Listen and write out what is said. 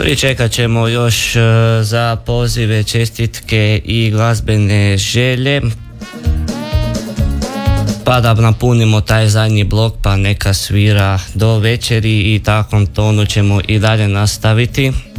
Pričekat ćemo još za pozive, čestitke i glazbene želje, pa da napunimo taj zadnji blok, pa neka svira do večeri i takvom tonu ćemo i dalje nastaviti.